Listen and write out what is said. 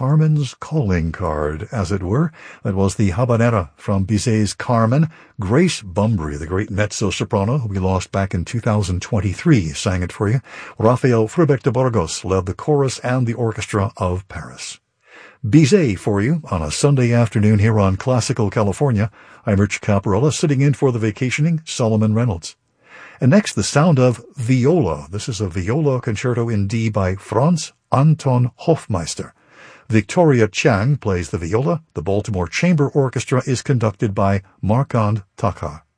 Carmen's calling card, as it were. That was the habanera from Bizet's Carmen. Grace Bumbry, the great mezzo-soprano who we lost back in 2023, sang it for you. Rafael Frubeck de Burgos led the chorus and the orchestra of Paris. Bizet for you on a Sunday afternoon here on Classical California. I'm Rich Caparella, sitting in for the vacationing Solomon Reynolds. And next, the sound of viola. This is a viola concerto in D by Franz Anton Hofmeister. Victoria Chang plays the viola. The Baltimore Chamber Orchestra is conducted by Markand Takar.